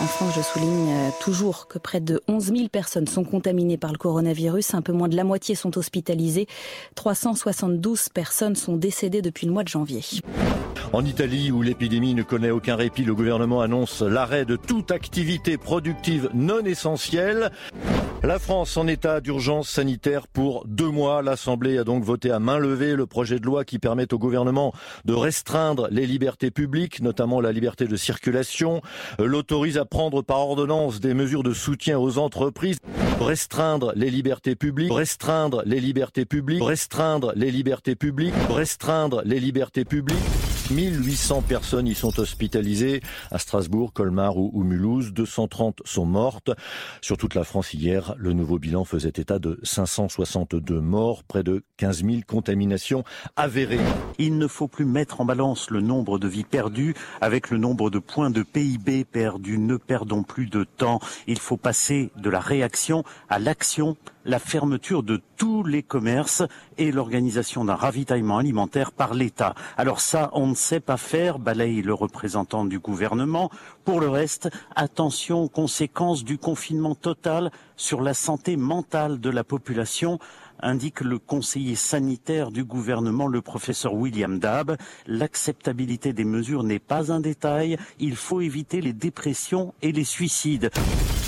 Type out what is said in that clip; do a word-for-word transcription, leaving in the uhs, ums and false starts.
En France, je souligne toujours que près de onze mille personnes sont contaminées par le coronavirus. Un peu moins de la moitié sont hospitalisées. trois cent soixante-douze personnes sont décédées depuis le mois de janvier. En Italie, où l'épidémie ne connaît aucun répit, le gouvernement annonce l'arrêt de toute activité productive non essentielle. La France en état d'urgence sanitaire pour deux mois. L'Assemblée a donc voté à main levée le projet de loi qui permet au gouvernement de restreindre les libertés publiques, notamment la liberté de circulation, l'autorise à prendre par ordonnance des mesures de soutien aux entreprises, restreindre les libertés publiques, restreindre les libertés publiques, restreindre les libertés publiques, restreindre les libertés publiques. mille huit cents personnes y sont hospitalisées à Strasbourg, Colmar ou, ou Mulhouse. deux cent trente sont mortes. Sur toute la France hier, le nouveau bilan faisait état de cinq cent soixante-deux morts, près de quinze mille contaminations avérées. Il ne faut plus mettre en balance le nombre de vies perdues avec le nombre de points de P I B perdus. Ne perdons plus de temps. Il faut passer de la réaction à l'action. La fermeture de tous les commerces et l'organisation d'un ravitaillement alimentaire par l'État. Alors ça, on ne sait pas faire, balaye le représentant du gouvernement. Pour le reste, attention aux conséquences du confinement total sur la santé mentale de la population, indique le conseiller sanitaire du gouvernement, le professeur William Dab. L'acceptabilité des mesures n'est pas un détail. Il faut éviter les dépressions et les suicides.